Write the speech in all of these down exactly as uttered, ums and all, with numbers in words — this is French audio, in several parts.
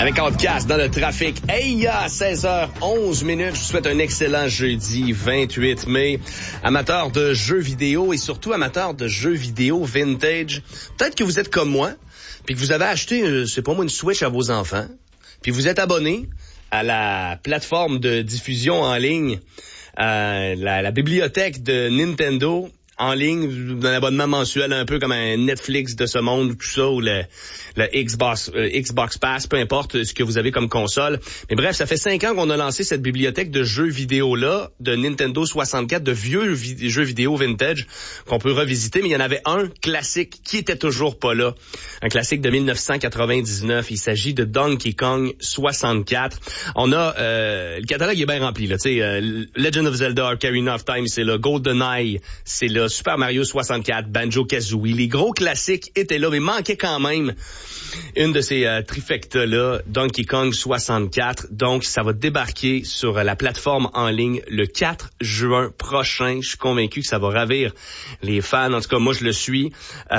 Avec Outcast dans le trafic. Hey, il y a seize heures onze minutes. Je vous souhaite un excellent jeudi vingt-huit mai. Amateurs de jeux vidéo et surtout amateurs de jeux vidéo vintage. Peut-être que vous êtes comme moi, puis que vous avez acheté, euh, c'est pas moi, une Switch à vos enfants, puis vous êtes abonné à la plateforme de diffusion en ligne, euh, la, la bibliothèque de Nintendo en ligne, d'un abonnement mensuel un peu comme un Netflix de ce monde, tout ça, ou le, le Xbox, euh, Xbox Pass, peu importe ce que vous avez comme console. Mais bref, ça fait cinq ans qu'on a lancé cette bibliothèque de jeux vidéo-là, de Nintendo soixante-quatre, de vieux vi- jeux vidéo vintage qu'on peut revisiter. Mais il y en avait un classique qui était toujours pas là. Un classique de dix-neuf cent quatre-vingt-dix-neuf. Il s'agit de Donkey Kong soixante-quatre. On a, euh, le catalogue est bien rempli, là. Tu sais, euh, Legend of Zelda, Ocarina of Time, c'est là. GoldenEye, c'est là. Super Mario soixante-quatre, Banjo-Kazooie. Les gros classiques étaient là, mais manquait quand même une de ces euh, trifectas-là, Donkey Kong soixante-quatre. Donc, ça va débarquer sur euh, la plateforme en ligne le quatre juin prochain. Je suis convaincu que ça va ravir les fans. En tout cas, moi, je le suis.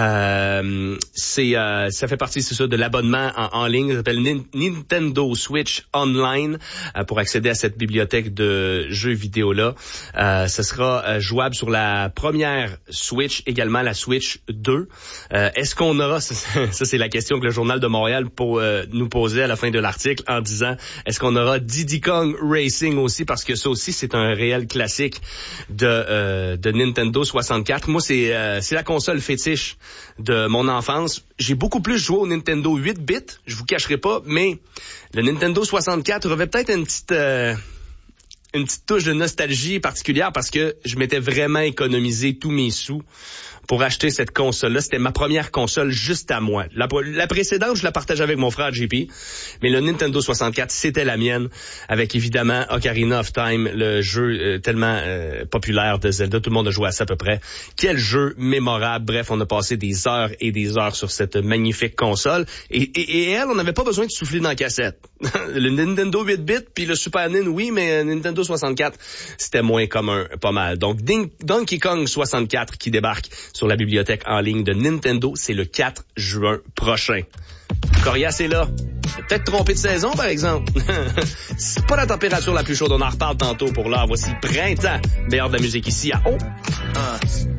Euh, c'est, euh, ça fait partie, c'est ça, de l'abonnement en, en ligne. Ça s'appelle Nin- Nintendo Switch Online euh, pour accéder à cette bibliothèque de jeux vidéo-là. Euh, ce sera euh, jouable sur la première Switch, également la Switch deux. Euh, est-ce qu'on aura, ça, ça c'est la question que le Journal de Montréal pour, euh, nous posait à la fin de l'article en disant, est-ce qu'on aura Diddy Kong Racing aussi, parce que ça aussi c'est un réel classique de, euh, de Nintendo soixante-quatre. Moi c'est, euh, c'est la console fétiche de mon enfance. J'ai beaucoup plus joué au Nintendo huit bits, je vous cacherai pas, mais le Nintendo soixante-quatre avait peut-être une petite... Euh, une petite touche de nostalgie particulière parce que je m'étais vraiment économisé tous mes sous pour acheter cette console-là. C'était ma première console juste à moi. La, la précédente, je la partageais avec mon frère J P, mais le Nintendo soixante-quatre, c'était la mienne, avec évidemment Ocarina of Time, le jeu euh, tellement euh, populaire de Zelda. Tout le monde a joué à ça à peu près. Quel jeu mémorable. Bref, on a passé des heures et des heures sur cette magnifique console. Et, et, et elle, on n'avait pas besoin de souffler dans la cassette. Le Nintendo huit bits puis le Super Nintendo, oui, mais Nintendo soixante-quatre, c'était moins commun, pas mal. Donc, Ding, Donkey Kong soixante-quatre qui débarque sur la bibliothèque en ligne de Nintendo, c'est le quatre juin prochain. Corias est là. Peut-être trompé de saison, par exemple. C'est pas la température la plus chaude, on en reparle tantôt. Pour l'heure, voici Printemps. Meilleur de la musique ici à Oh! Uh.